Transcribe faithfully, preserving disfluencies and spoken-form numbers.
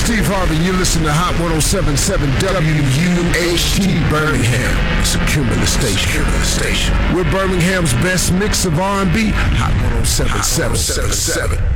Steve Harvey, you listen to Hot one oh seven point seven W U H T Birmingham. It's a Cumulus station. Cumulus station. We're Birmingham's best mix of R and B. Hot one oh seven point seven.